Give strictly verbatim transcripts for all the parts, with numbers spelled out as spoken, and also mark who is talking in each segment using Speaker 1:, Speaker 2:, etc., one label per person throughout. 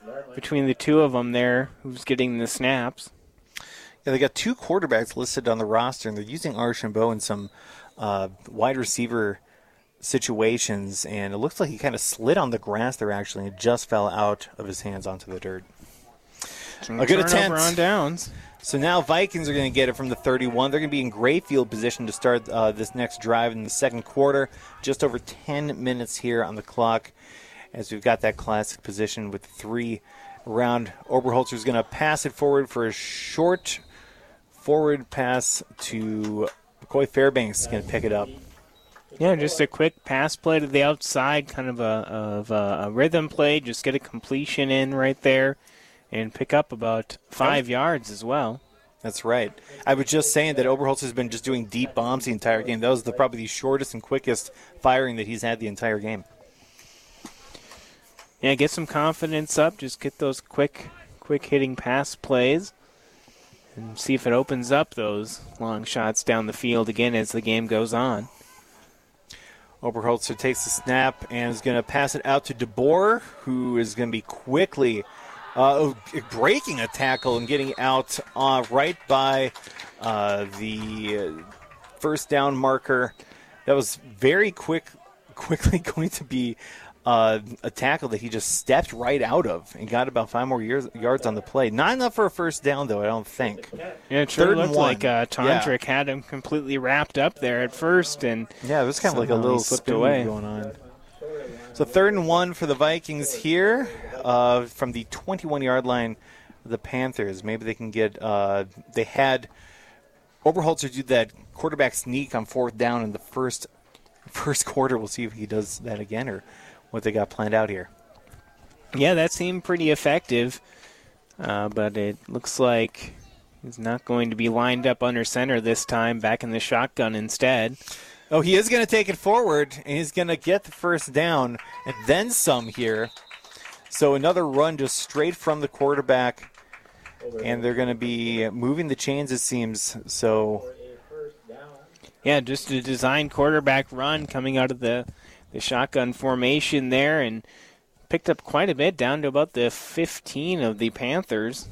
Speaker 1: between the two of them there, who's getting the snaps.
Speaker 2: Yeah, they got two quarterbacks listed on the roster, and they're using Archambault in some uh, wide receiver situations, and it looks like he kind of slid on the grass there, actually, and just fell out of his hands onto the dirt.
Speaker 1: Some
Speaker 2: A good attempt.
Speaker 1: on downs.
Speaker 2: So now Vikings are going to get it from the thirty-one. They're going to be in great field position to start uh, this next drive in the second quarter. Just over ten minutes here on the clock as we've got that classic position with three around. Oberholzer is going to pass it forward for a short forward pass to McCoy Fairbanks. Is going to pick it up.
Speaker 1: Yeah, just a quick pass play to the outside, kind of a, of a, a rhythm play. Just get a completion in right there and pick up about five yards as well.
Speaker 2: That's right. I was just saying that Oberholzer has been just doing deep bombs the entire game. That was the, probably the shortest and quickest firing that he's had the entire game.
Speaker 1: Yeah, get some confidence up. Just get those quick, quick hitting pass plays and see if it opens up those long shots down the field again as the game goes on.
Speaker 2: Oberholzer takes the snap and is going to pass it out to DeBoer, who is going to be quickly uh, breaking a tackle and getting out uh, right by uh, the first down marker. That was very quick, quickly going to be uh, a tackle that he just stepped right out of and got about five more years, yards on the play. Not enough for a first down, though, I don't think.
Speaker 1: Yeah, it sure
Speaker 2: Third
Speaker 1: looked
Speaker 2: and one.
Speaker 1: like uh, Tondrick
Speaker 2: Yeah.
Speaker 1: had him completely wrapped up there at first. And
Speaker 2: Yeah, it was kind of like a
Speaker 1: somehow
Speaker 2: little
Speaker 1: he slipped
Speaker 2: spin
Speaker 1: away.
Speaker 2: going on. So third and one for the Vikings here uh, from the twenty-one-yard line of the Panthers. Maybe they can get uh, – they had Oberholzer do that quarterback sneak on fourth down in the first first quarter. We'll see if he does that again or what they got planned out here.
Speaker 1: Yeah, that seemed pretty effective, uh, but it looks like he's not going to be lined up under center this time, back in the shotgun instead.
Speaker 2: Oh, he is going to take it forward, and he's going to get the first down and then some here. So another run just straight from the quarterback, and they're going to be moving the chains, it seems. So,
Speaker 1: yeah, just a designed quarterback run coming out of the, the shotgun formation there, and picked up quite a bit, down to about the fifteen of the Panthers.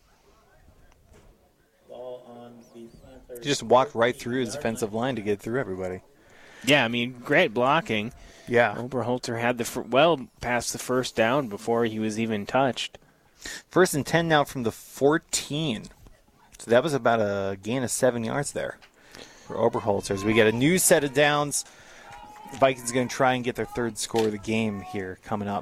Speaker 2: he just walked right through his defensive line to get through everybody.
Speaker 1: Yeah, I mean, great blocking.
Speaker 2: Yeah.
Speaker 1: Oberholzer had the fir- well past the first down before he was even touched.
Speaker 2: First and ten now from the fourteen. So that was about a gain of seven yards there for Oberholzer. As we get a new set of downs, the Vikings are going to try and get their third score of the game here coming up.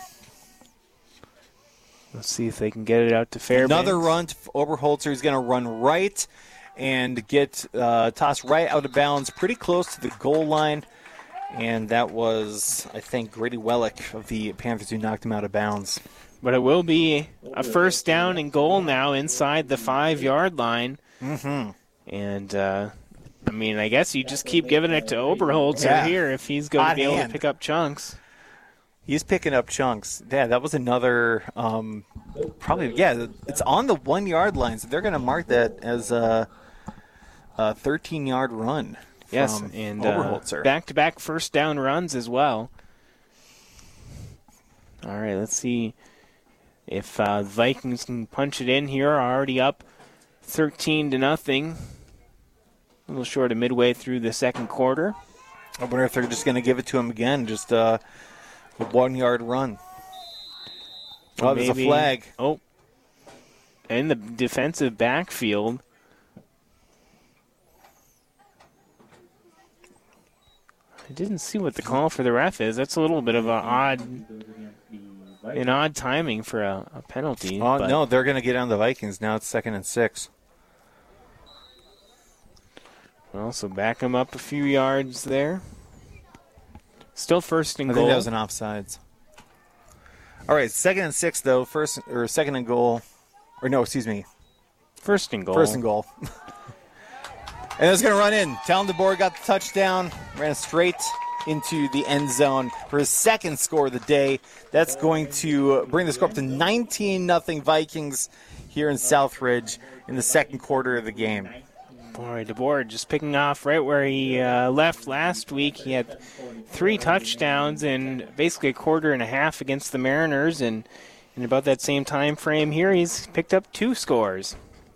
Speaker 1: Let's see if they can get it out to Fairbanks.
Speaker 2: Another run to Oberholzer. He's going to run right and get uh, tossed right out of bounds pretty close to the goal line. And that was, I think, Grady Wellick of the Panthers who knocked him out of bounds.
Speaker 1: But it will be a first down and goal now inside the five-yard line.
Speaker 2: Mm-hmm.
Speaker 1: And, uh, I mean, I guess you just keep giving it to Oberholzer
Speaker 2: Yeah.
Speaker 1: here if he's going
Speaker 2: Hot
Speaker 1: to be able
Speaker 2: hand.
Speaker 1: to pick up chunks.
Speaker 2: He's picking up chunks. Yeah, that was another, um, probably, yeah, it's on the one-yard line, so they're going to mark that as a thirteen-yard run from
Speaker 1: Yes, and uh,
Speaker 2: Oberholzer.
Speaker 1: back-to-back first down runs as well. All right, let's see if uh, Vikings can punch it in here. Already up thirteen to nothing. A little short of midway through the second quarter.
Speaker 2: I wonder if they're just going to give it to him again, just uh, a one-yard run. Oh, there's a
Speaker 1: Maybe-
Speaker 2: flag.
Speaker 1: Oh, in the defensive backfield. I didn't see what the call for the ref is. That's a little bit of an odd, an odd timing for a, a penalty.
Speaker 2: Oh,
Speaker 1: but
Speaker 2: no, they're going to get on the Vikings. Now it's second and six.
Speaker 1: Well, so back him up a few yards there. Still first and
Speaker 2: I
Speaker 1: goal.
Speaker 2: think that was an offsides. All right, second and six, though. First or second and goal. Or no, excuse me.
Speaker 1: First and goal.
Speaker 2: First and goal. And it's going to run in. Talon DeBoer got the touchdown, ran straight into the end zone for his second score of the day. That's going to bring the score up to nineteen nothing Vikings here in Southridge in the second quarter of the game.
Speaker 1: Boy, DeBoer just picking off right where he uh, left last week. He had three touchdowns in basically a quarter and a half against the Mariners, and In about that same time frame here, he's picked up two scores.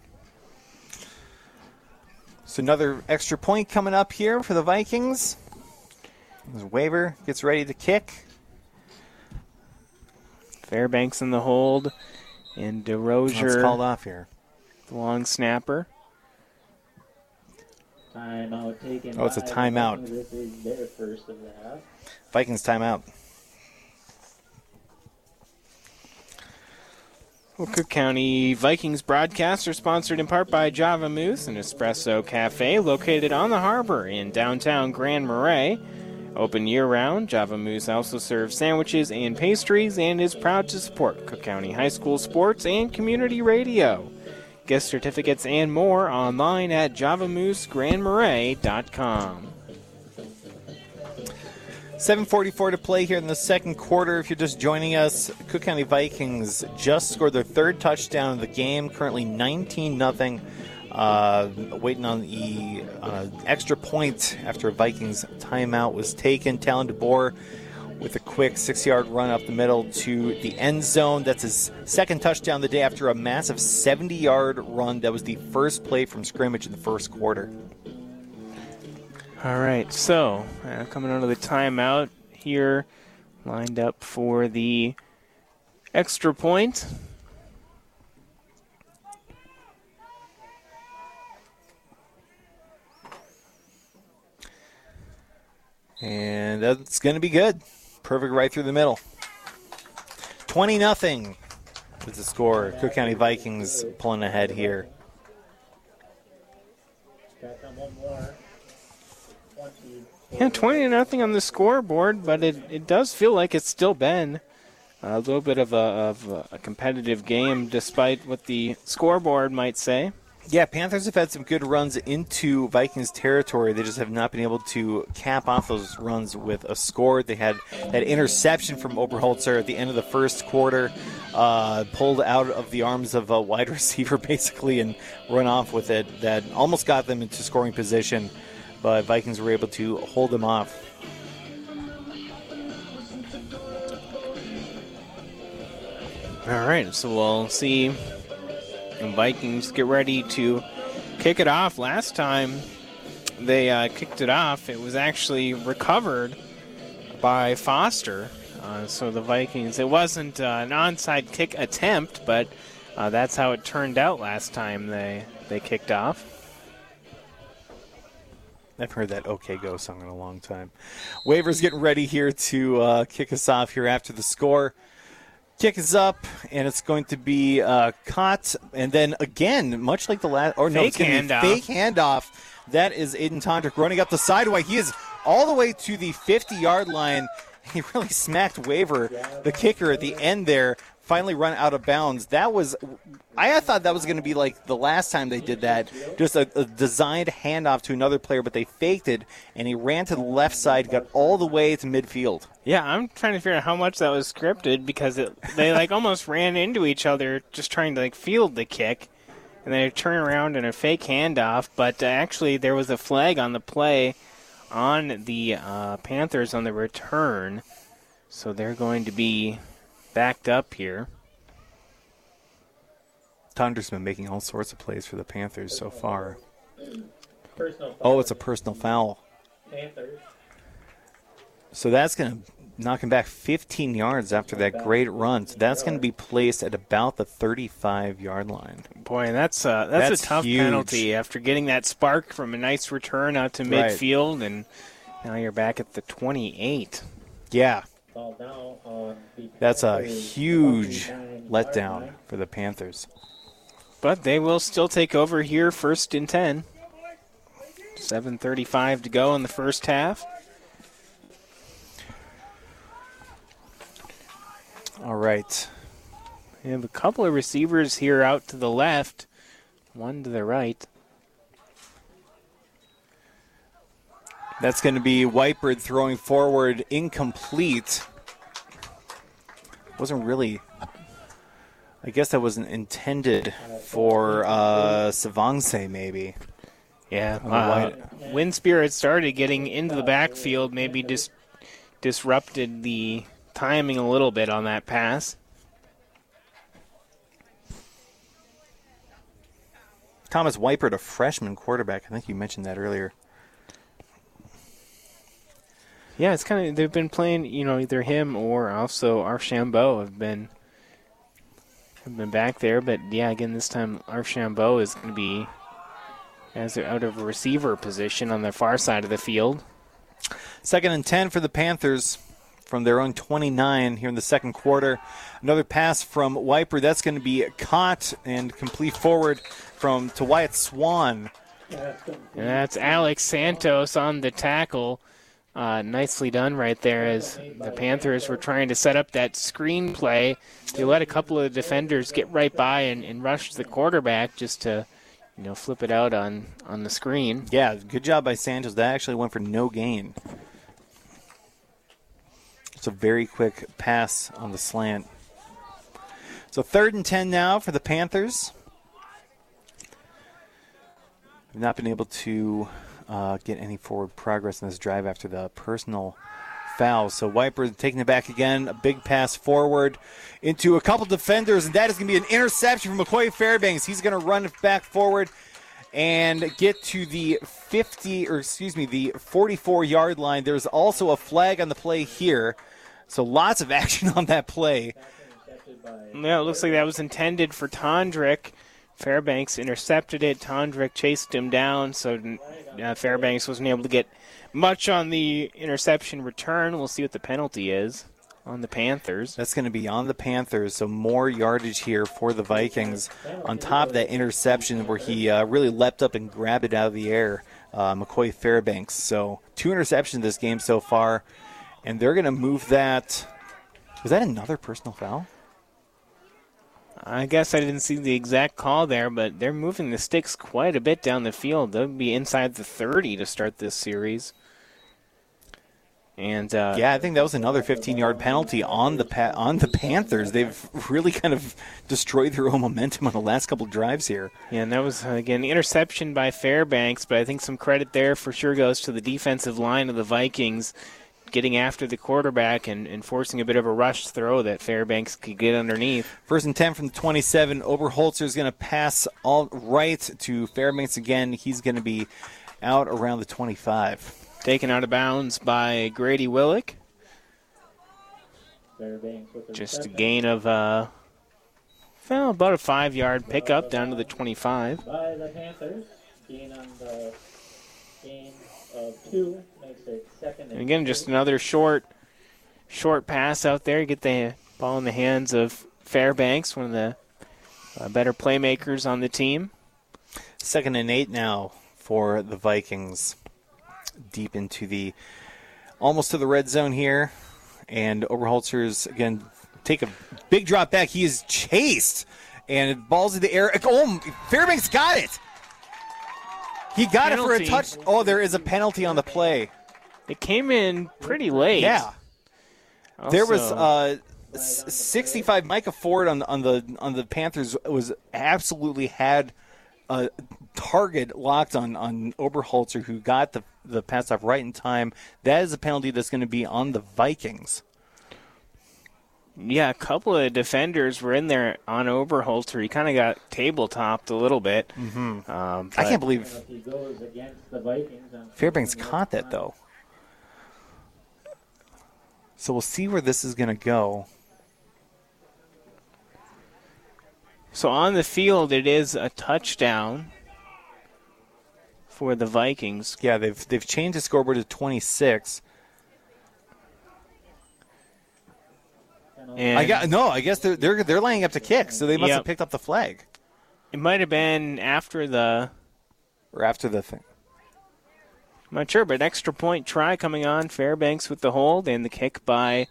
Speaker 2: So another extra point coming up here for the Vikings. As Waver gets ready to kick.
Speaker 1: Fairbanks in the hold. And DeRozier,
Speaker 2: That's called off here.
Speaker 1: The long snapper.
Speaker 3: Timeout taken.
Speaker 2: Oh, it's a timeout.
Speaker 3: This is their first of the half.
Speaker 2: Vikings timeout.
Speaker 1: Well, Cook County Vikings broadcasts are sponsored in part by Java Moose, an espresso cafe located on the harbor in downtown Grand Marais. Open year-round, Java Moose also serves sandwiches and pastries and is proud to support Cook County High School sports and community radio. Gift certificates and more online at java moose grand marais dot com.
Speaker 2: seven forty-four to play here in the second quarter. If you're just joining us, Cook County Vikings just scored their third touchdown of the game, currently nineteen nothing. Uh, waiting on the uh, extra point after a Vikings timeout was taken. Talon DeBoer with a quick six-yard run up the middle to the end zone. That's his second touchdown of the day after a massive seventy-yard run. That was the first play from scrimmage in the first quarter.
Speaker 1: All right, so uh, coming out of the timeout here, lined up for the extra point.
Speaker 2: And that's going to be good. Perfect right through the middle. twenty nothing is the score. Cook County Vikings pulling ahead here.
Speaker 1: Yeah, twenty to nothing on the scoreboard, but it, it does feel like it's still been a little bit of a, of a competitive game, despite what the scoreboard might say.
Speaker 2: Yeah, Panthers have had some good runs into Vikings territory. They just have not been able to cap off those runs with a score. They had that interception from Oberholzer at the end of the first quarter, uh, pulled out of the arms of a wide receiver basically and run off with it. That almost got them into scoring position, but Vikings were able to hold them off.
Speaker 1: All right, so we'll see. The Vikings get ready to kick it off. Last time they uh, kicked it off, it was actually recovered by Foster. Uh, so the Vikings, it wasn't uh, an onside kick attempt, but uh, that's how it turned out last time they, they kicked off.
Speaker 2: I've heard that OK Go song in a long time. Waver's getting ready here to uh, kick us off here after the score. Kick is up, and it's going to be uh, caught, and then again, much like the last, or no,
Speaker 1: fake
Speaker 2: it's going to be
Speaker 1: handoff.
Speaker 2: fake handoff. That is Aiden Tondrick running up the sideway. He is all the way to the fifty-yard line. He really smacked Waver, the kicker, at the end there. Finally run out of bounds. That was, I thought that was going to be like the last time they did that, just a, a designed handoff to another player, but they faked it, and he ran to the left side, got all the way to midfield.
Speaker 1: Yeah, I'm trying to figure out how much that was scripted because it, they like almost ran into each other just trying to like field the kick, and then they turn around and a fake handoff. But uh, actually, there was a flag on the play on the uh, Panthers on the return, so they're going to be backed up here.
Speaker 2: Tonder's been making all sorts of plays for the Panthers so far.
Speaker 3: Personal foul.
Speaker 2: Oh, it's a personal foul.
Speaker 3: Panthers.
Speaker 2: So that's going to knock him back fifteen yards after that great run. So that's going to be placed at about the thirty-five-yard line.
Speaker 1: Boy, that's uh, that's,
Speaker 2: That's
Speaker 1: a tough
Speaker 2: huge.
Speaker 1: penalty after getting that spark from a nice return out to
Speaker 2: Right.
Speaker 1: midfield, and now you're back at the twenty-eight.
Speaker 2: Yeah,
Speaker 3: Ball down on the
Speaker 2: that's a
Speaker 3: Panthers'
Speaker 2: huge
Speaker 3: twenty-nine
Speaker 2: letdown
Speaker 3: yard line.
Speaker 2: for the Panthers.
Speaker 1: But they will still take over here, first and ten. seven thirty-five to go in the first half.
Speaker 2: All right.
Speaker 1: We have a couple of receivers here out to the left, one to the right.
Speaker 2: That's going to be Whitebird throwing forward, incomplete. Wasn't really, I guess that wasn't intended for uh, Savangse maybe.
Speaker 1: Yeah,
Speaker 2: On the
Speaker 1: uh,
Speaker 2: right.
Speaker 1: Wind Spirit started getting into the backfield, maybe dis- disrupted the timing a little bit on that pass.
Speaker 2: Thomas Weipert, a freshman quarterback. I think you mentioned that earlier.
Speaker 1: Yeah, it's kind of, they've been playing, you know, either him or also Archambault have been have been back there. But, yeah, again, this time Archambault is going to be as they're out of a receiver position on the far side of the field.
Speaker 2: Second and ten for the Panthers from their own twenty-nine here in the second quarter. Another pass from Weipert. That's going to be caught and complete forward from to Wyatt Swan.
Speaker 1: And that's Alex Santos on the tackle. Uh, nicely done right there as the Panthers were trying to set up that screen play. They let a couple of defenders get right by and, and rush the quarterback just to, you know, flip it out on, on the screen.
Speaker 2: Yeah, good job by Santos. That actually went for no gain. It's a very quick pass on the slant. So third and ten now for the Panthers. We've not been able to uh, get any forward progress in this drive after the personal foul. So Weipert taking it back again. A big pass forward into a couple defenders, and that is going to be an interception from McCoy Fairbanks. He's going to run it back forward and get to the fifty, or excuse me, the forty-four-yard line. There's also a flag on the play here. So lots of action on that play.
Speaker 1: Yeah, it looks like that was intended for Tondrick. Fairbanks intercepted it. Tondrick chased him down, so uh, Fairbanks wasn't able to get much on the interception return. We'll see what the penalty is on the Panthers.
Speaker 2: That's going to be on the Panthers, so more yardage here for the Vikings on top of that interception where he uh, really leapt up and grabbed it out of the air, uh, McCoy Fairbanks. So two interceptions this game so far, and they're going to move that. Was that another personal foul?
Speaker 1: I guess I didn't see the exact call there, but they're moving the sticks quite a bit down the field. They'll be inside the thirty to start this series. And uh,
Speaker 2: yeah, I think that was another fifteen-yard penalty on the pa- on the Panthers. They've really kind of destroyed their own momentum on the last couple drives here.
Speaker 1: Yeah, and that was, again, the interception by Fairbanks, but I think some credit there for sure goes to the defensive line of the Vikings getting after the quarterback and, and forcing a bit of a rush throw that Fairbanks could get underneath.
Speaker 2: First and ten from the twenty-seven. Oberholzer is going to pass all right to Fairbanks again. He's going to be out around the twenty-five.
Speaker 1: Taken out of bounds by Grady Willick. Just a gain of uh, well, about a five-yard pickup down to the twenty-five.
Speaker 3: By the Panthers, gain on the gain of two makes it second.
Speaker 1: And again, just another short, short pass out there. Get the ball in the hands of Fairbanks, one of the uh, better playmakers on the team.
Speaker 2: Second and eight now for the Vikings. Deep into the, almost to the red zone here. And Oberholzer's, again, take a big drop back. He is chased. And it balls in the air. Oh, Fairbanks got it. He got penalty. It for a touch. Oh, there is a penalty on the play.
Speaker 1: It came in pretty late.
Speaker 2: Yeah. Also, there was uh, sixty-five. Micah Ford on, on the on the Panthers was absolutely had a target locked on, on Oberholzer, who got the, the pass off right in time. That is a penalty that's going to be on the Vikings.
Speaker 1: Yeah, a couple of defenders were in there on Oberholzer. He kind of got table-topped a little bit.
Speaker 2: Mm-hmm. Um, I can't believe Fairbanks caught that, though. So we'll see where this is going to go.
Speaker 1: So on the field, it is a touchdown for the Vikings.
Speaker 2: Yeah, they've they've changed the scoreboard to twenty-six.
Speaker 1: And
Speaker 2: I got no. I guess they're they're they're lining up to kick, so they must
Speaker 1: yep.
Speaker 2: have picked up the flag.
Speaker 1: It might have been after the
Speaker 2: or after the thing.
Speaker 1: I'm not sure, but extra point try coming on. Fairbanks with the hold and the kick by.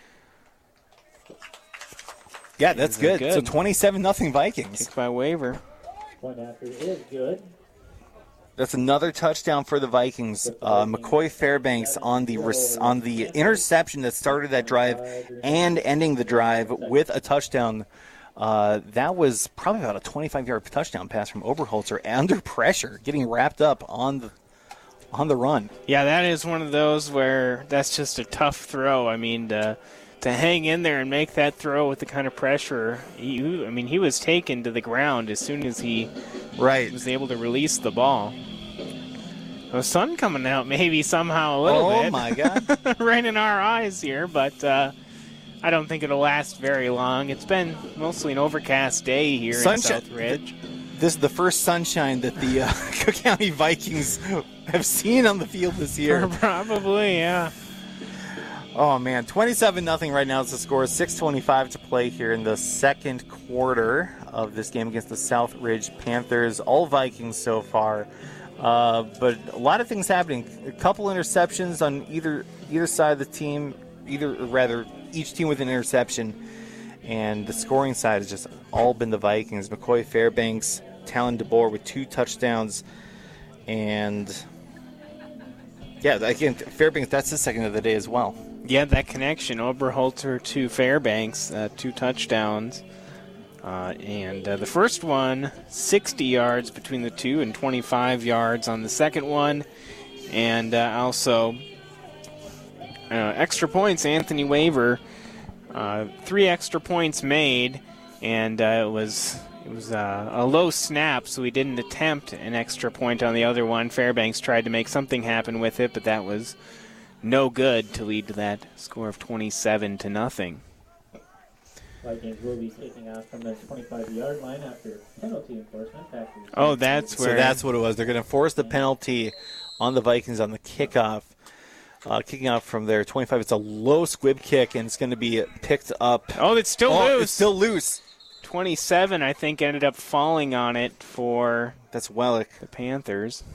Speaker 2: Yeah, that's good. good. So twenty-seven nothing Vikings.
Speaker 1: Kick by Waiver.
Speaker 3: Point after is good.
Speaker 2: That's another touchdown for the Vikings. Uh, McCoy Fairbanks on the res- on the interception that started that drive and ending the drive with a touchdown. Uh, that was probably about a twenty-five-yard touchdown pass from Oberholzer under pressure, getting wrapped up on the on the run.
Speaker 1: Yeah, that is one of those where that's just a tough throw. I mean, to, to hang in there and make that throw with the kind of pressure, he, I mean, he was taken to the ground as soon as he
Speaker 2: Right.
Speaker 1: was able to release the ball. The sun coming out maybe somehow a little
Speaker 2: oh
Speaker 1: bit.
Speaker 2: Oh, my God.
Speaker 1: Right in our eyes here, but uh, I don't think it'll last very long. It's been mostly an overcast day here
Speaker 2: Sunshine.
Speaker 1: in Southridge.
Speaker 2: This is the first sunshine that the uh, Cook County Vikings have seen on the field this year.
Speaker 1: Probably, yeah.
Speaker 2: Oh, man. twenty-seven nothing right now is the score. six twenty-five to play here in the second quarter of this game against the Southridge Panthers. All Vikings so far. Uh, but a lot of things happening. A couple interceptions on either either side of the team, either or rather each team with an interception. And the scoring side has just all been the Vikings. McCoy Fairbanks, Talon DeBoer with two touchdowns. And, yeah, again, Fairbanks, that's the second of the day as well.
Speaker 1: Yeah, that connection, Oberholzer to Fairbanks, uh, two touchdowns. Uh, and uh, the first one, sixty yards between the two and twenty-five yards on the second one. And uh, also uh, extra points, Anthony Waver. Uh, three extra points made, and uh, it was it was uh, a low snap, so he didn't attempt an extra point on the other one. Fairbanks tried to make something happen with it, but that was no good to lead to that score of twenty-seven to nothing.
Speaker 3: Vikings will be taking off from the twenty-five-yard line after penalty enforcement.
Speaker 1: Oh, that's where.
Speaker 2: So that's what it was. They're going to force the penalty on the Vikings on the kickoff. Uh, kicking off from their twenty-five. It's a low squib kick, and it's going to be picked up.
Speaker 1: Oh, it's still
Speaker 2: oh,
Speaker 1: loose.
Speaker 2: It's still loose.
Speaker 1: twenty-seven, I think, ended up falling on it for
Speaker 2: That's Wellick.
Speaker 1: The Panthers.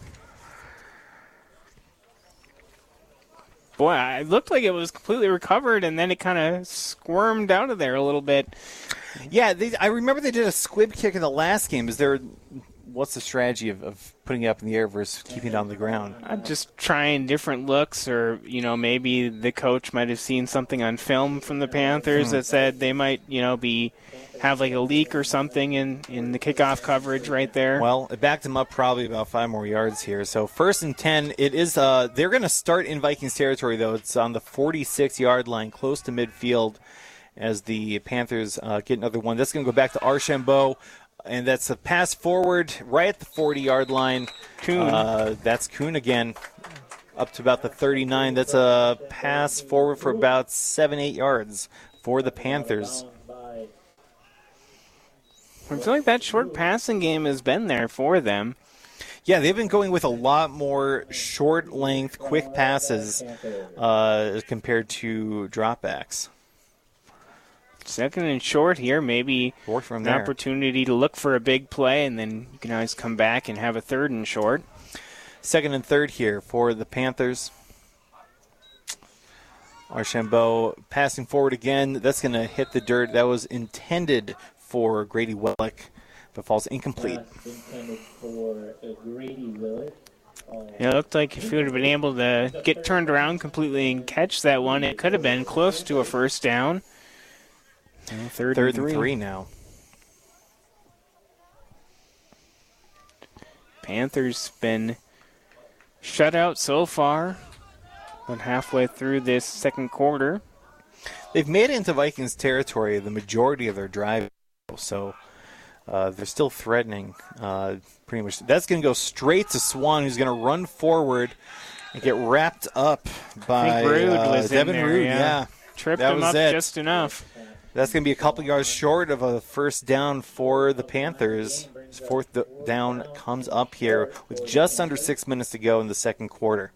Speaker 1: Boy, it looked like it was completely recovered, and then it kind of squirmed out of there a little bit.
Speaker 2: Yeah, they, I remember they did a squib kick in the last game. Is there, what's the strategy of, of putting it up in the air versus keeping it on the ground?
Speaker 1: Uh, just trying different looks, or, you know, maybe the coach might have seen something on film from the Panthers that said they might, you know, be have like a leak or something in, in the kickoff coverage right there.
Speaker 2: Well, it backed them up probably about five more yards here. So first and ten, it is. Uh, they're going to start in Vikings territory, though. It's on the forty-six-yard line, close to midfield, as the Panthers uh, get another one. That's going to go back to Archambault, and that's a pass forward right at the forty-yard line.
Speaker 1: Kuhn.
Speaker 2: Uh, that's Kuhn again, up to about the thirty-nine. That's a pass forward for about seven, eight yards for the Panthers.
Speaker 1: I feel like that short passing game has been there for them.
Speaker 2: Yeah, they've been going with a lot more short-length, quick passes uh, compared to dropbacks.
Speaker 1: Second and short here, maybe
Speaker 2: from
Speaker 1: an
Speaker 2: there.
Speaker 1: opportunity to look for a big play, and then you can always come back and have a third and short.
Speaker 2: Second and third here for the Panthers. Archambault passing forward again. That's going to hit the dirt. That was intended for Grady Wellick, but falls incomplete.
Speaker 3: Intended for Grady Wellick.
Speaker 1: Yeah, it looked like if he would have been able to get turned around completely and catch that one, it could have been close to a first down. Uh, third,
Speaker 2: Third
Speaker 1: and three.
Speaker 2: and three now.
Speaker 1: Panthers been shut out so far, but halfway through this second quarter.
Speaker 2: They've made it into Vikings territory the majority of their drive, so uh, they're still threatening. Uh, pretty much, that's going to go straight to Swan, who's going to run forward and get wrapped up by
Speaker 1: I think Rude
Speaker 2: uh,
Speaker 1: was
Speaker 2: Devin
Speaker 1: in there,
Speaker 2: Rude.
Speaker 1: yeah.
Speaker 2: Yeah,
Speaker 1: Tripped
Speaker 2: that
Speaker 1: him
Speaker 2: was
Speaker 1: up
Speaker 2: it.
Speaker 1: just enough.
Speaker 2: That's going to be a couple yards short of a first down for the Panthers. Fourth down comes up here with just under six minutes to go in the second quarter.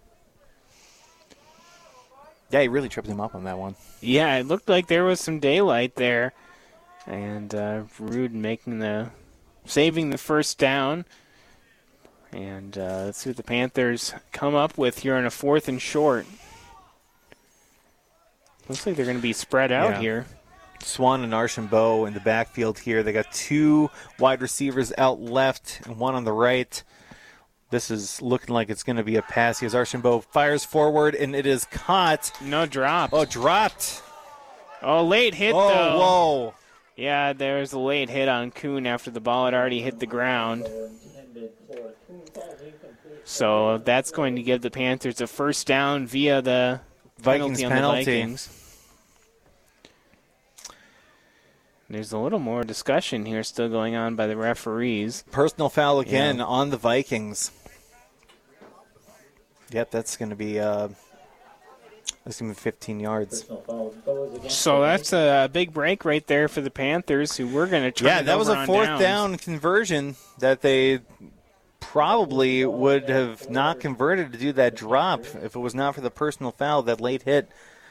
Speaker 2: Yeah, he really tripped him up on that one.
Speaker 1: Yeah, it looked like there was some daylight there. And uh, Rude making the, saving the first down. And uh, let's see what the Panthers come up with here on a fourth and short. Looks like they're going to be spread out
Speaker 2: Yeah.
Speaker 1: here.
Speaker 2: Swan and Archambault in the backfield here. They got two wide receivers out left and one on the right. This is looking like it's going to be a pass. As Archambault fires forward, and it is caught.
Speaker 1: No drop.
Speaker 2: Oh, dropped.
Speaker 1: Oh, late hit,
Speaker 2: Oh,
Speaker 1: though.
Speaker 2: whoa.
Speaker 1: Yeah, there was a late hit on Kuhn after the ball had already hit the ground. So that's going to give the Panthers a first down via the
Speaker 2: Vikings
Speaker 1: penalty on
Speaker 2: penalty.
Speaker 1: the Vikings. There's a little more discussion here still going on by the referees.
Speaker 2: Personal foul again
Speaker 1: Yeah.
Speaker 2: on the Vikings. Yep, that's going to be uh, that's going to be fifteen yards.
Speaker 3: Personal foul goes against
Speaker 1: So
Speaker 3: the
Speaker 1: that's a big break right there for the Panthers, who were going to try.
Speaker 2: Yeah, that was a fourth
Speaker 1: downs.
Speaker 2: down conversion that they probably would have not converted to do that drop if it was not for the personal foul, that late hit.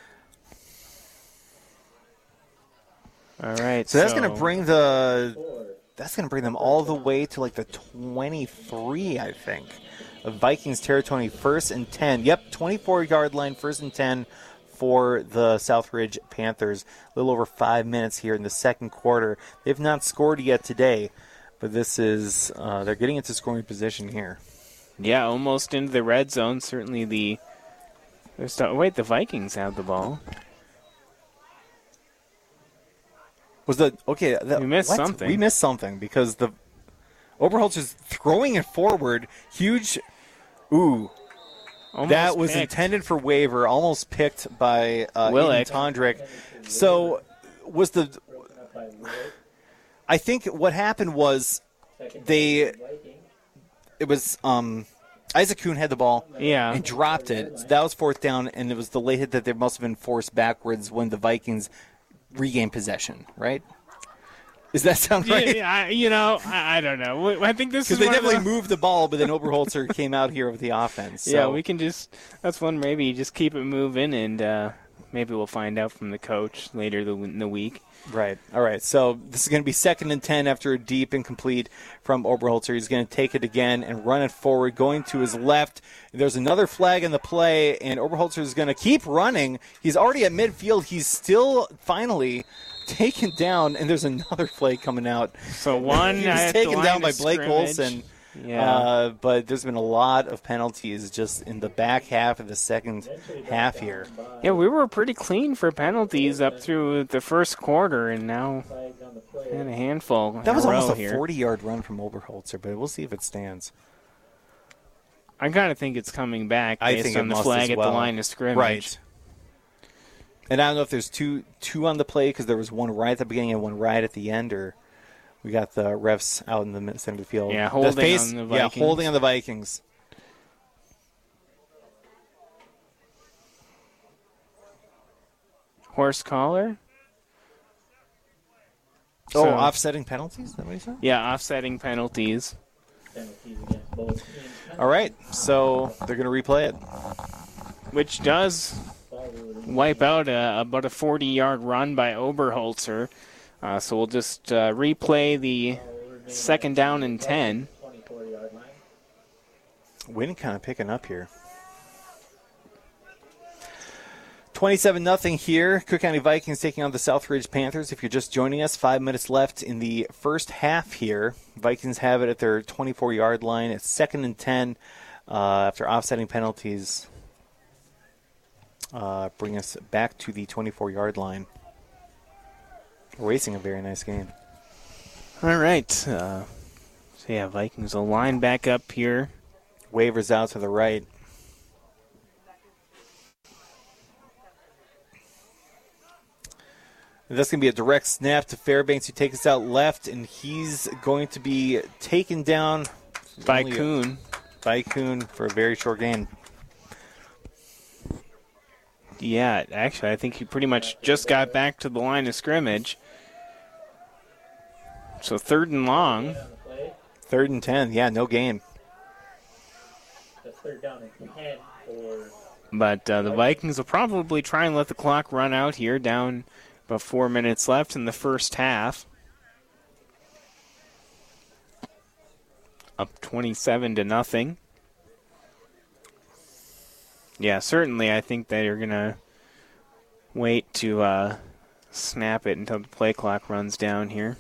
Speaker 1: All right,
Speaker 2: So that's going to bring the
Speaker 3: four.
Speaker 2: that's going to bring them all the way to like the twenty-three, I think, of Vikings territory. First and ten. Yep, twenty-four yard line, first and ten for the Southridge Panthers. A little over five minutes here in the second quarter. They've not scored yet today, but this is uh, they're getting into scoring position here.
Speaker 1: Yeah, almost into the red zone. Certainly the. There's st- wait, the Vikings have the ball.
Speaker 2: Was the okay? The,
Speaker 1: We missed
Speaker 2: what?
Speaker 1: something.
Speaker 2: We missed something because the Oberholz is throwing it forward. Huge. Ooh,
Speaker 1: Almost
Speaker 2: that was
Speaker 1: picked.
Speaker 2: intended for waiver. Almost picked by uh,
Speaker 1: Willick.
Speaker 2: Aiden Tondrick. So was the?
Speaker 3: Broken up by Willick.
Speaker 2: I think what happened was
Speaker 3: Second
Speaker 2: they.
Speaker 3: down, Vikings.
Speaker 2: It was um, Isaac Kuhn had the ball
Speaker 1: Yeah.
Speaker 2: and dropped it. So that was fourth down, and it was the late hit that they must have been forced backwards when the Vikings regained possession. Right? Does that sound
Speaker 1: Yeah,
Speaker 2: right?
Speaker 1: yeah, I- you know, I, I don't know. I think this
Speaker 2: Because
Speaker 1: is
Speaker 2: they
Speaker 1: one of
Speaker 2: definitely
Speaker 1: the-
Speaker 2: moved the ball, but then Oberholzer came out here with the offense. So.
Speaker 1: Yeah, we can just. That's one. Maybe you just keep it moving, and uh, maybe we'll find out from the coach later the, in the week.
Speaker 2: Right. All right. So this is going to be second and ten after a deep incomplete from Oberholzer. He's going to take it again and run it forward, going to his left. There's another flag in the play, and Oberholzer is going to keep running. He's already at midfield. He's still finally taken down, and there's another flag coming out.
Speaker 1: So one.
Speaker 2: He
Speaker 1: I
Speaker 2: was
Speaker 1: have the
Speaker 2: taken
Speaker 1: line
Speaker 2: down by
Speaker 1: of
Speaker 2: Blake
Speaker 1: scrimmage.
Speaker 2: Olson.
Speaker 1: Yeah.
Speaker 2: Uh, but there's been a lot of penalties just in the back half of the second half here.
Speaker 1: Yeah, we were pretty clean for penalties up through the first quarter, and now
Speaker 3: Flags on the play.
Speaker 1: and a handful.
Speaker 2: That was
Speaker 1: in a row
Speaker 2: almost a
Speaker 1: here.
Speaker 2: forty-yard run from Oberholzer, but we'll see if it stands.
Speaker 1: I kind of think it's coming back
Speaker 2: I
Speaker 1: based
Speaker 2: think it
Speaker 1: on the
Speaker 2: must
Speaker 1: flag
Speaker 2: as
Speaker 1: at
Speaker 2: well.
Speaker 1: the line of scrimmage.
Speaker 2: Right. And I don't know if there's two two on the play because there was one right at the beginning and one right at the end, or we got the refs out in the mid- center of the field.
Speaker 1: Yeah, holding
Speaker 2: face,
Speaker 1: on the
Speaker 2: Yeah,
Speaker 1: Vikings.
Speaker 2: holding on the Vikings.
Speaker 1: Horse collar.
Speaker 2: Oh,
Speaker 1: So-
Speaker 2: offsetting penalties? Is that what he said?
Speaker 1: Yeah, offsetting penalties.
Speaker 3: Penalties against both teams.
Speaker 2: All right, so they're going to replay it.
Speaker 1: Which does wipe out a, about a forty-yard run by Oberholzer. Uh, so we'll just uh, replay the second down and ten.
Speaker 3: twenty-four yard line.
Speaker 2: Wind kind of picking up here. twenty-seven nothing here. Cook County Vikings taking on the Southridge Panthers. If you're just joining us, five minutes left in the first half here. Vikings have it at their twenty-four yard line. It's second and ten uh, after offsetting penalties. Uh, bring us back to the twenty-four yard line. We're racing a very nice game.
Speaker 1: All right. Uh, so yeah, Vikings will line back up here.
Speaker 2: Waivers out to the right. And that's going to be a direct snap to Fairbanks, who takes us out left, and he's going to be taken down
Speaker 1: By
Speaker 2: only a-
Speaker 1: Kuhn.
Speaker 2: by Kuhn for a very short gain.
Speaker 1: Yeah, actually, I think he pretty much just got back to the line of scrimmage. So third and long.
Speaker 3: On the play.
Speaker 2: Third and ten. Yeah, no gain.
Speaker 3: That's third down and ten for
Speaker 1: But uh, the Vikings will probably try and let the clock run out here, down about four minutes left in the first half. Up twenty-seven to nothing. Yeah, certainly I think they're going to wait to uh, snap it until the play clock runs down here.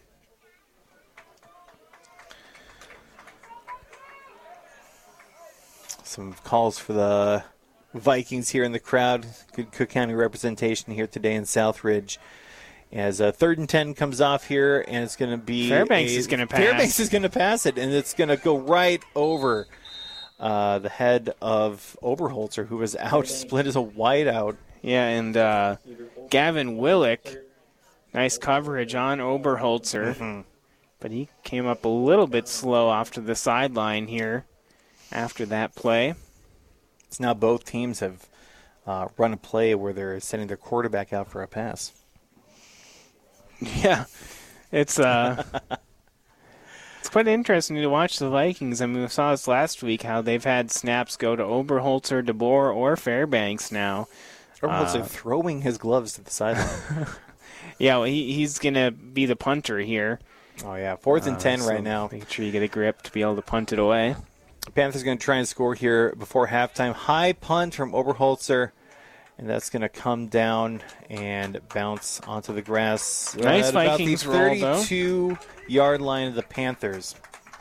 Speaker 2: Some calls for the Vikings here in the crowd. Good Cook County representation here today in Southridge. As a third and ten comes off here, and it's going to be
Speaker 1: Fairbanks
Speaker 2: a-
Speaker 1: is gonna pass.
Speaker 2: Fairbanks is going to pass it, and it's going to go right over uh, the head of Oberholzer, who was out, split as a wideout.
Speaker 1: Yeah, and uh, Gavin Willick Nice coverage on Oberholzer.
Speaker 2: Mm-hmm.
Speaker 1: But he came up a little bit slow off to the sideline here after that play.
Speaker 2: So now both teams have uh, run a play where they're sending their quarterback out for a pass.
Speaker 1: Yeah, it's uh, it's quite interesting to watch the Vikings. I mean, we saw this last week how they've had snaps go to Oberholzer, DeBoer, or Fairbanks now.
Speaker 2: Oberholzer
Speaker 1: Uh,
Speaker 2: throwing his gloves to the sideline.
Speaker 1: Yeah, well, he, he's going to be the punter here.
Speaker 2: Oh, yeah. Fourth and
Speaker 1: Uh,
Speaker 2: ten
Speaker 1: so
Speaker 2: right now.
Speaker 1: Make sure you get a grip to be able to punt it away.
Speaker 2: Panthers going to try and score here before halftime. High punt from Oberholzer, and that's going to come down and bounce onto the grass.
Speaker 1: Nice
Speaker 2: at about
Speaker 1: Vikings
Speaker 2: the
Speaker 1: roll, though.
Speaker 2: thirty-two-yard line of the Panthers.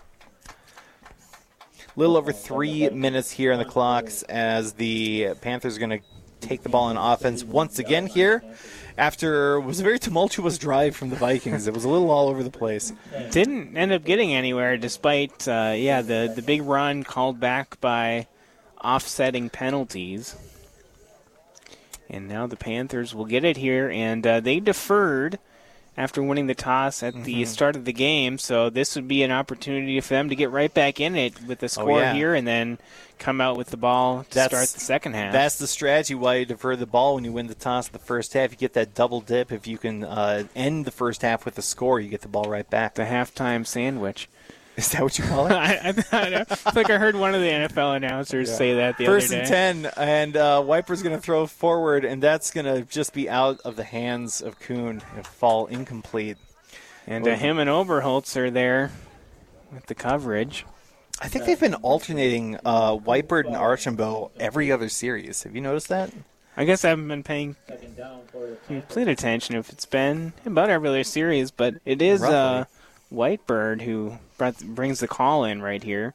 Speaker 2: A little over three minutes here on the clocks as the Panthers are going to take the ball on offense once again here. After it was a very tumultuous drive from the Vikings. It was a little all over the place.
Speaker 1: Didn't end up getting anywhere despite, uh, yeah, the, the big run called back by offsetting penalties. And now the Panthers will get it here, and uh, they deferred after winning the toss at the
Speaker 2: Mhm.
Speaker 1: start of the game, so this would be an opportunity for them to get right back in it with the score
Speaker 2: yeah.
Speaker 1: here and then come out with the ball to
Speaker 2: That's-
Speaker 1: start the second half.
Speaker 2: That's the strategy why you defer the ball when you win the toss in the first half. You get that double dip. If you can uh, end the first half with a score, you get the ball right back.
Speaker 1: the halftime sandwich.
Speaker 2: Is that what you call it?
Speaker 1: I, I, I think I heard one of the N F L announcers
Speaker 2: Yeah.
Speaker 1: say that the
Speaker 2: First
Speaker 1: other
Speaker 2: and
Speaker 1: day.
Speaker 2: ten, and uh, Wiper's going to throw forward, and that's going to just be out of the hands of Kuhn and fall incomplete.
Speaker 1: And uh, him and Oberholtz are there with the coverage.
Speaker 2: I think they've been alternating uh, Weipert and Archambault every other series. Have you noticed that?
Speaker 1: I guess I haven't been paying
Speaker 3: Second down for the
Speaker 1: complete attention if it's been about every other series, but it is uh, Whitebird who brought, brings the call in right here.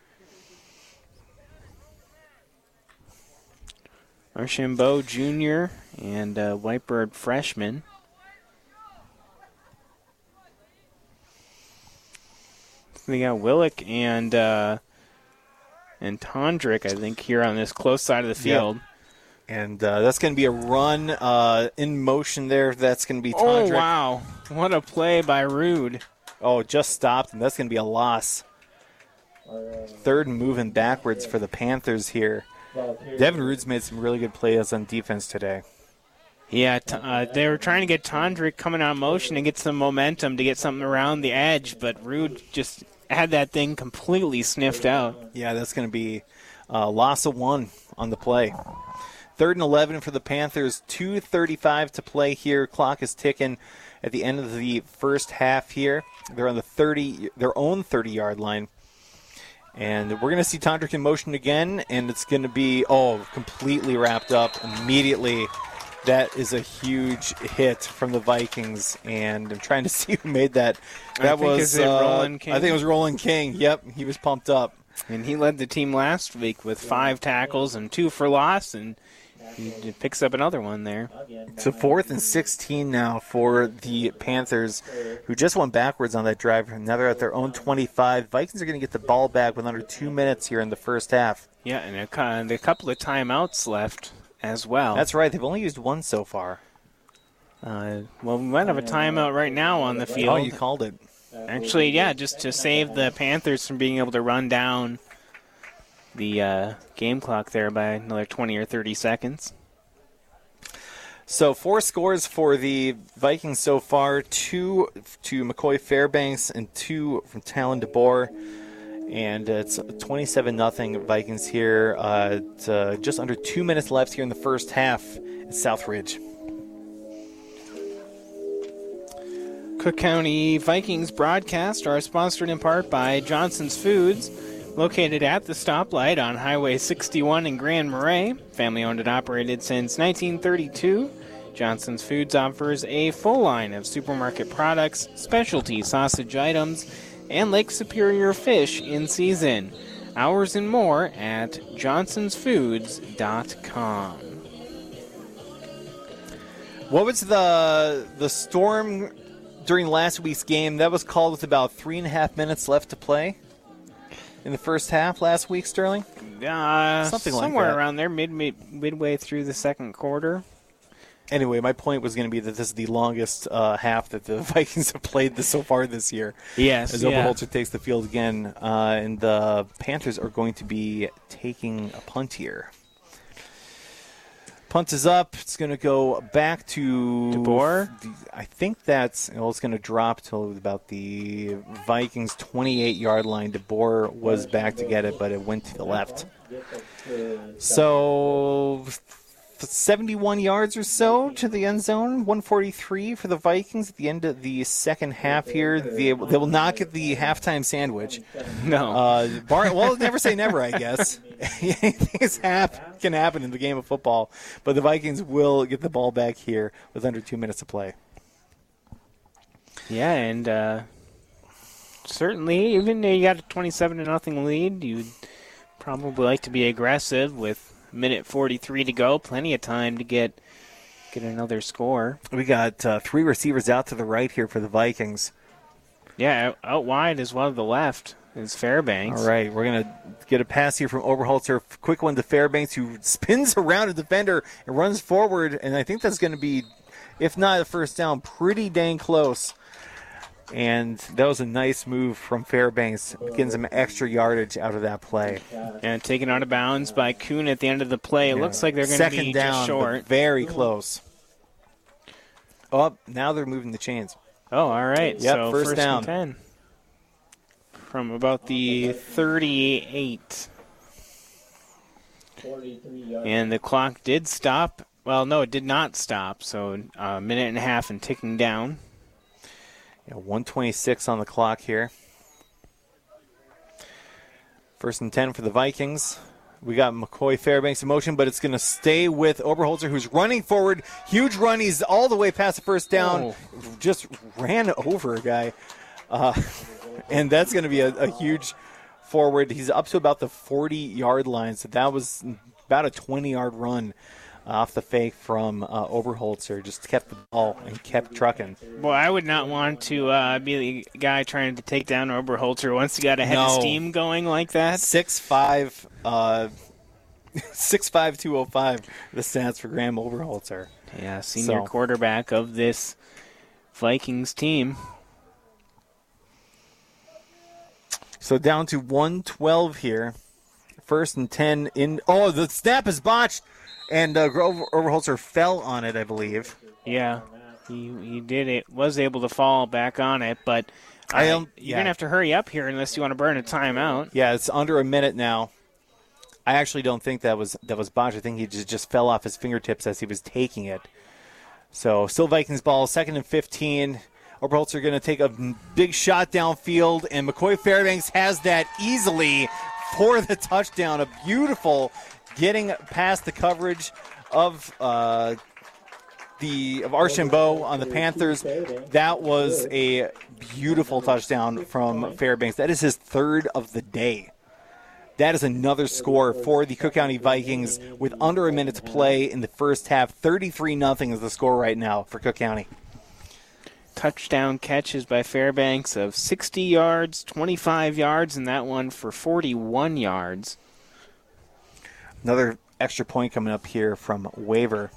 Speaker 1: Archambault Junior and uh, Whitebird freshman. They got Willick and uh, and Tondrick, I think, here on this close side of the field.
Speaker 2: And uh, that's going to be a run uh, in motion there. That's going to be Tondrick.
Speaker 1: Oh, wow. What a play by Rude.
Speaker 2: Oh, just stopped, and that's going to be a loss.
Speaker 3: or, uh,
Speaker 2: Third and moving backwards for the Panthers here.
Speaker 3: volunteer.
Speaker 2: Devin Rude's made some really good plays on defense today.
Speaker 1: Yeah, t- uh, they were trying to get Tondrick coming out of motion and get some momentum to get something around the edge, but Rude just had that thing completely sniffed out.
Speaker 2: Yeah, that's going to be a loss of one on the play. Third and eleven for the Panthers. two thirty-five to play here. Clock is ticking at the end of the first half here. They're on the thirty, their own thirty-yard line. And we're going to see Tondrick in motion again, and it's going to be, oh, completely wrapped up immediately. That is a huge hit from the Vikings, and I'm trying to see who made that.
Speaker 1: I
Speaker 2: That
Speaker 1: think,
Speaker 2: was
Speaker 1: is it
Speaker 2: uh,
Speaker 1: Roland King?
Speaker 2: I think it was Roland King. Yep, he was pumped up.
Speaker 1: And he led the team last week with five tackles and two for loss, and he picks up another one there.
Speaker 3: Again,
Speaker 2: So fourth and sixteen now for the Panthers, who just went backwards on that drive. Now they're at their own twenty-five. Vikings are going to get the ball back with under two minutes here in the first half.
Speaker 1: Yeah, and a, cou- and a couple of timeouts left as well.
Speaker 2: That's right. They've only used one so far.
Speaker 1: Uh, well, we might have a timeout right now on the field.
Speaker 2: Oh, you called it.
Speaker 1: Actually, yeah, just to save the Panthers from being able to run down the uh, game clock there by another twenty or thirty seconds.
Speaker 2: So four scores for the Vikings so far, two to McCoy Fairbanks and two from Talon DeBoer. And it's twenty-seven nothing Vikings here. Uh, it's, uh, just under two minutes left here in the first half at Southridge.
Speaker 1: Cook County Vikings broadcast are sponsored in part by Johnson's Foods, located at the stoplight on Highway sixty-one in Grand Marais. Family owned and operated since nineteen thirty-two. Johnson's Foods offers a full line of supermarket products, specialty sausage items, and Lake Superior fish in season. Hours and more at johnsons foods dot com.
Speaker 2: What was the the storm during last week's game? That was called with about three and a half minutes left to play in the first half last week, Sterling?
Speaker 1: Uh,
Speaker 2: Something like
Speaker 1: somewhere
Speaker 2: that.
Speaker 1: around there, mid, mid midway through the second quarter.
Speaker 2: Anyway, my point was going to be that this is the longest uh, half that the Vikings have played this so far this year.
Speaker 1: Yes,
Speaker 2: As
Speaker 1: yeah.
Speaker 2: Oberholzer takes the field again, uh, and the Panthers are going to be taking a punt here. Punt is up. It's going to go back to
Speaker 1: DeBoer?
Speaker 2: The, I think that's well, it's going to drop to about the Vikings' twenty-eight-yard line. DeBoer was back to get it, but it went to the left. So seventy-one yards or so to the end zone, one forty-three for the Vikings at the end of the second half here. They, they will not get the halftime sandwich.
Speaker 1: No.
Speaker 2: Uh, Bar- well, never say never, I guess. Anything is hap- can happen in the game of football, but the Vikings will get the ball back here with under two minutes to play.
Speaker 1: Yeah, and uh, certainly, even though you got a twenty-seven to nothing lead, you'd probably like to be aggressive with minute forty-three to go. Plenty of time to get get another score.
Speaker 2: We got uh, three receivers out to the right here for the Vikings.
Speaker 1: Yeah, out, out wide as well to the left is Fairbanks.
Speaker 2: All right, we're going to get a pass here from Oberholzer. Quick one to Fairbanks, who spins around a defender and runs forward, and I think that's going to be, if not a first down, pretty dang close. And that was a nice move from Fairbanks, getting some extra yardage out of that play.
Speaker 1: And taken out of bounds by Kuhn at the end of the play. It
Speaker 2: Yeah.
Speaker 1: looks like they're going to
Speaker 2: Second
Speaker 1: be
Speaker 2: down,
Speaker 1: just
Speaker 2: but
Speaker 1: short.
Speaker 2: very close. Oh, now they're moving the chains.
Speaker 1: Oh, all right.
Speaker 2: Yep,
Speaker 1: so
Speaker 2: first
Speaker 1: first
Speaker 2: down.
Speaker 1: and ten. From about the thirty-eight.
Speaker 3: forty-three yards.
Speaker 1: And the clock did stop. Well, no, it did not stop. So a minute and a half and ticking down.
Speaker 2: Yeah, one twenty-six on the clock here. First and ten for the Vikings. We got McCoy Fairbanks in motion, but it's going to stay with Oberholzer, who's running forward. Huge run. He's all the way past the first down.
Speaker 1: Oh.
Speaker 2: Just ran over a guy. Uh, and that's going to be a, a huge forward. He's up to about the forty-yard line, so that was about a twenty-yard run off the fake from uh, Oberholzer. Just kept the ball and kept trucking.
Speaker 1: Boy, I would not want to uh, be the guy trying to take down Oberholzer once he got a head of
Speaker 2: No.
Speaker 1: steam going like that.
Speaker 2: Six five, uh, six five two oh five. The stats for Graham Oberholzer.
Speaker 1: Yeah, senior
Speaker 2: So-
Speaker 1: quarterback of this Vikings team.
Speaker 2: So down to one twelve here. First and ten in. Oh, the snap is botched, and uh, Grover Oberholzer fell on it, I believe.
Speaker 1: Yeah, he he did it. Was able to fall back on it, but uh,
Speaker 2: I don't-
Speaker 1: you're
Speaker 2: yeah.
Speaker 1: gonna have to hurry up here unless you want to burn a timeout.
Speaker 2: Yeah, it's under a minute now. I actually don't think that was that was botched. I think he just, just fell off his fingertips as he was taking it. So still Vikings ball, second and fifteen. Oberholzer going to take a big shot downfield, and McCoy Fairbanks has that easily for the touchdown. A beautiful getting past the coverage of uh, the of Archambault on the Panthers. That was a beautiful touchdown from Fairbanks. That is his third of the day. That is another score for the Cook County Vikings with under a minute to play in the first half. thirty-three nothing is the score right now for Cook County.
Speaker 1: Touchdown catches by Fairbanks of sixty yards, twenty-five yards, and that one for forty-one yards.
Speaker 2: Another extra point coming up here from Waver.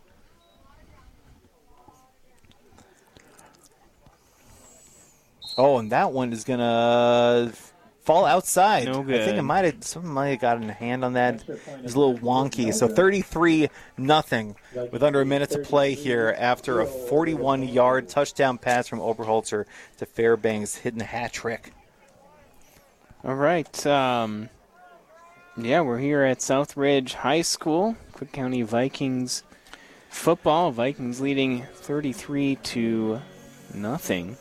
Speaker 2: Oh, and that one is going to fall outside.
Speaker 1: No
Speaker 2: I think it
Speaker 1: good.
Speaker 2: might have someone might have gotten a hand on that. It was a little wonky. So thirty-three nothing with under a minute to play here after a forty-one-yard touchdown pass from Oberholzer to Fairbanks, hitting the hat trick.
Speaker 1: All right. Um, yeah, we're here at Southridge High School. Cook County Vikings football. Vikings leading thirty-three to nothing.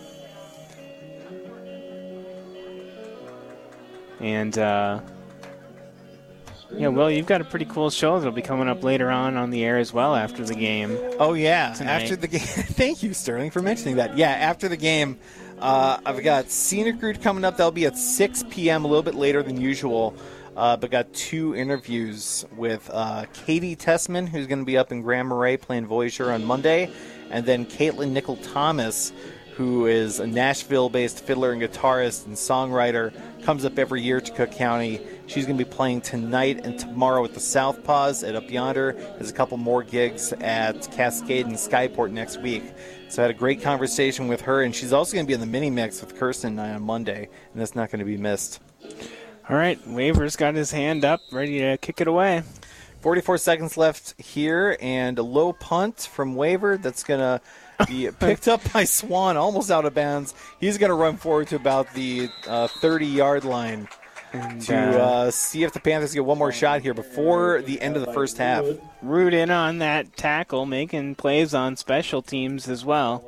Speaker 1: And, uh, yeah, well, you've got a pretty cool show that'll be coming up later on on the air as well after the game.
Speaker 2: Oh, yeah.
Speaker 1: Tonight.
Speaker 2: After the game. Thank you, Sterling, for mentioning that. Yeah, after the game, uh, I've got Scenic Route coming up. That'll be at six p.m., a little bit later than usual. Uh, but got two interviews with uh, Katie Tessman, who's going to be up in Grand Marais playing Voyager on Monday, and then Caitlin Nickel-Thomas, who is a Nashville-based fiddler and guitarist and songwriter, comes up every year to Cook County She's going to be playing tonight and tomorrow at the Southpaws at Up Yonder. There's a couple more gigs at Cascade and Skyport next week. So I had a great conversation with her, and she's also going to be in the mini mix with Kirsten and I on Monday, and that's not going to be missed.
Speaker 1: All right, Waver's got his hand up, ready to kick it away.
Speaker 2: forty-four seconds left here, and a low punt from Waver that's going to be picked up by Swan, almost out of bounds. He's going to run forward to about the uh, thirty-yard line and, to uh, see if the Panthers get one more shot here before the end of the first half.
Speaker 1: Root in on that tackle, making plays on special teams as well.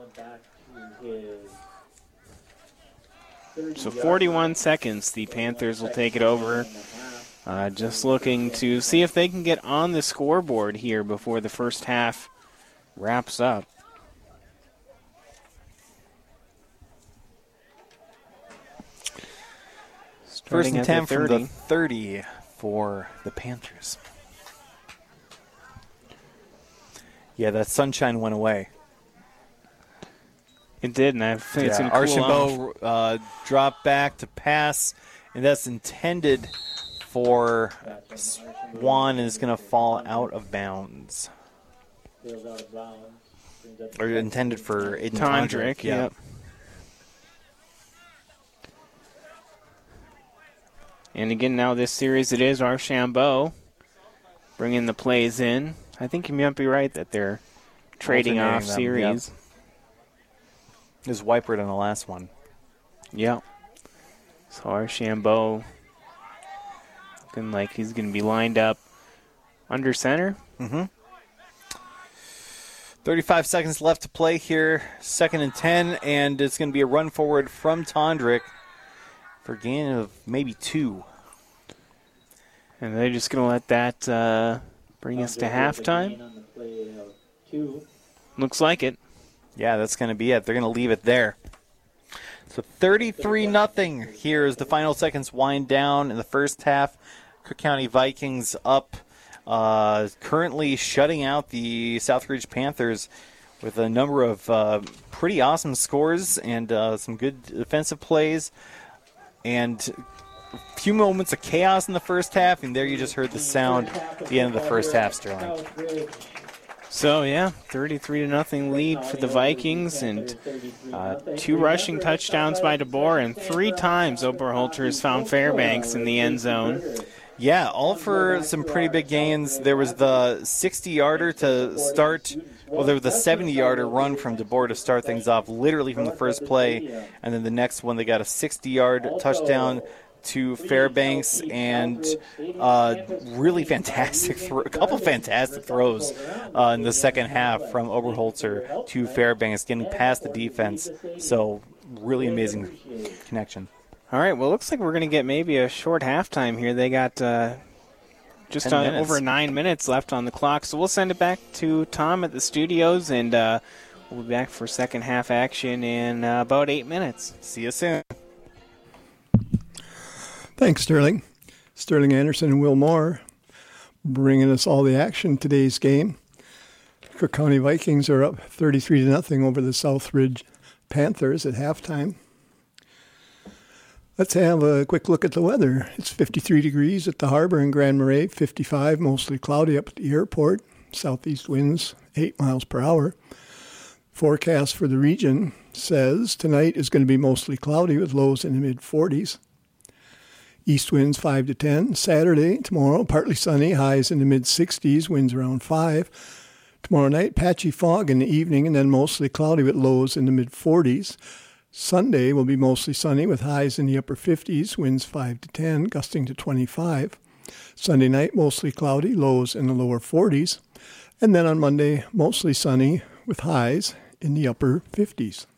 Speaker 1: So forty-one seconds, the Panthers will take it over. Uh, just looking to see if they can get on the scoreboard here before the first half wraps up.
Speaker 2: First and ten from the thirty for the Panthers. Yeah, that sunshine went away.
Speaker 1: It did, and I think it's
Speaker 2: yeah,
Speaker 1: going to cool
Speaker 2: Archambault uh, dropped back to pass, and that's intended for Swan, and is going to fall out of bounds. Or intended for Aiden Tondrick.
Speaker 1: Tondrick, yeah. Yep. And again, now this series, it is Archambault bringing the plays in. I think you might be right that they're trading off them, series.
Speaker 2: Yep. Is Weipert on the last one.
Speaker 1: Yeah. So Archambault looking like he's going to be lined up under center.
Speaker 2: Mm-hmm. thirty-five seconds left to play here. Second and ten, and it's going to be a run forward from Tondrick for a gain of maybe two.
Speaker 1: And they're just going to let that uh, bring us to halftime. Looks like it.
Speaker 2: Yeah, that's going to be it. They're going to leave it there. So thirty-three nothing here as the final seconds wind down in the first half. Cook County Vikings up, uh, currently shutting out the Southridge Panthers with a number of uh, pretty awesome scores and uh, some good defensive plays. And a few moments of chaos in the first half, and there you just heard the sound at the end of the first half, Sterling.
Speaker 1: So, yeah, thirty-three to nothing lead for the Vikings, and uh, two rushing touchdowns by DeBoer, and three times Oberholzer has found Fairbanks in the end zone.
Speaker 2: Yeah, all for some pretty big gains. There was the sixty-yarder to start, well, there was the seventy-yarder run from DeBoer to start things off, literally from the first play, and then the next one they got a sixty-yard touchdown to Fairbanks, and uh, really fantastic, thro- a couple fantastic throws uh, in the second half from Oberholzer to Fairbanks, getting past the defense. So really amazing connection.
Speaker 1: All right, well, looks like we're going to get maybe a short halftime here. They got uh, just on, over nine minutes left on the clock, so we'll send it back to Tom at the studios, and uh, we'll be back for second half action in uh, about eight minutes.
Speaker 2: See you soon.
Speaker 4: Thanks, Sterling. Sterling Anderson and Will Moore bringing us all the action today's game. Cook County Vikings are up thirty-three to nothing over the Southridge Panthers at halftime. Let's have a quick look at the weather. It's fifty-three degrees at the harbor in Grand Marais, fifty-five, mostly cloudy up at the airport. Southeast winds, eight miles per hour. Forecast for the region says tonight is going to be mostly cloudy with lows in the mid forties. East winds five to ten. Saturday, tomorrow, partly sunny, highs in the mid sixties, winds around five. Tomorrow night, patchy fog in the evening and then mostly cloudy with lows in the mid forties. Sunday will be mostly sunny with highs in the upper fifties, winds five to ten, gusting to twenty-five. Sunday night, mostly cloudy, lows in the lower forties. And then on Monday, mostly sunny with highs in the upper fifties.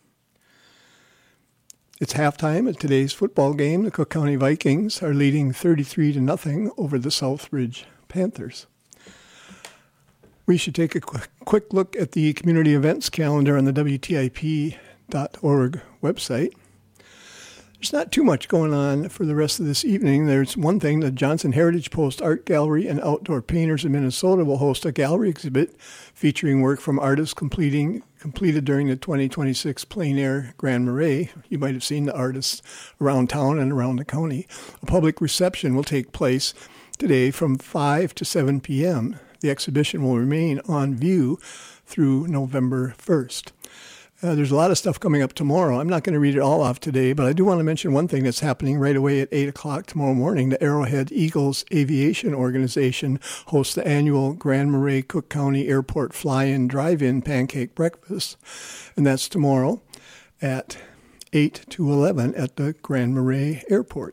Speaker 4: It's halftime at today's football game. The Cook County Vikings are leading thirty-three to nothing over the Southridge Panthers. We should take a quick, quick look at the community events calendar on the W T I P dot org website. There's not too much going on for the rest of this evening. There's one thing, the Johnson Heritage Post Art Gallery and Outdoor Painters of Minnesota will host a gallery exhibit featuring work from artists completing completed during the twenty twenty-six Plein Air Grand Marais. You might have seen the artists around town and around the county. A public reception will take place today from five to seven p.m. The exhibition will remain on view through November first. Uh, there's a lot of stuff coming up tomorrow. I'm not going to read it all off today, but I do want to mention one thing that's happening right away at eight o'clock tomorrow morning. The Arrowhead Eagles Aviation Organization hosts the annual Grand Marais Cook County Airport Fly-In Drive-In Pancake Breakfast, and that's tomorrow at eight to eleven at the Grand Marais Airport.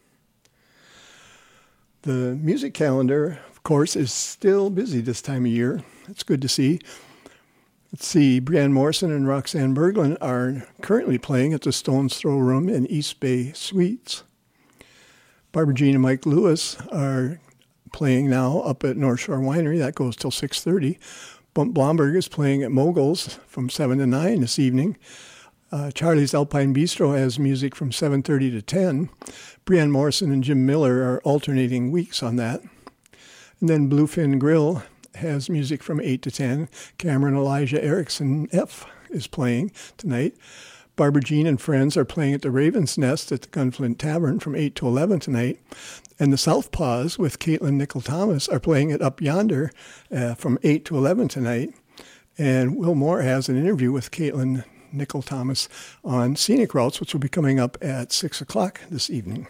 Speaker 4: The music calendar, of course, is still busy this time of year. It's good to see. Let's see, Brianne Morrison and Roxanne Berglund are currently playing at the Stone's Throw Room in East Bay Suites. Barbara Jean and Mike Lewis are playing now up at North Shore Winery. That goes till six thirty. Bump Blomberg is playing at Moguls from seven to nine this evening. Uh, Charlie's Alpine Bistro has music from seven thirty to ten. Brianne Morrison and Jim Miller are alternating weeks on that. And then Bluefin Grill has music from eight to ten. Cameron Elijah Erickson F. is playing tonight. Barbara Jean and friends are playing at the Raven's Nest at the Gunflint Tavern from eight to eleven tonight. And the Southpaws with Caitlin Nickel-Thomas are playing at Up Yonder uh, from eight to eleven tonight. And Will Moore has an interview with Caitlin Nickel-Thomas on Scenic Routes, which will be coming up at six o'clock this evening.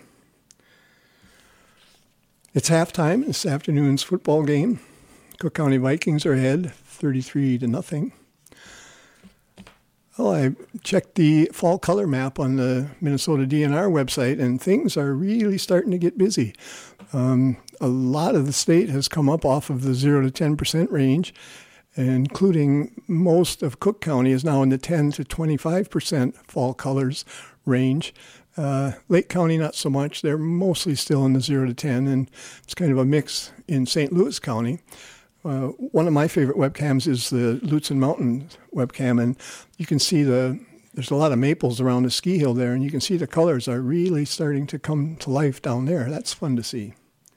Speaker 4: It's halftime in this afternoon's football game. Cook County Vikings are ahead, thirty-three to nothing. Well, I checked the fall color map on the Minnesota D N R website, and things are really starting to get busy. Um, a lot of the state has come up off of the zero to ten percent range, including most of Cook County is now in the ten to twenty-five percent fall colors range. Uh, Lake County, not so much. They're mostly still in the zero to ten, and it's kind of a mix in Saint Louis County. Uh, one of my favorite webcams is the Lutsen Mountain webcam, and you can see the there's a lot of maples around the ski hill there, and you can see the colors are really starting to come to life down there. That's fun to see.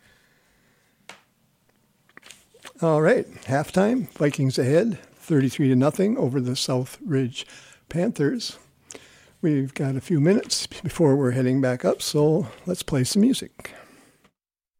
Speaker 4: All right, halftime. Vikings ahead, thirty-three to nothing over the South Ridge Panthers. We've got a few minutes before we're heading back up, so let's play some music.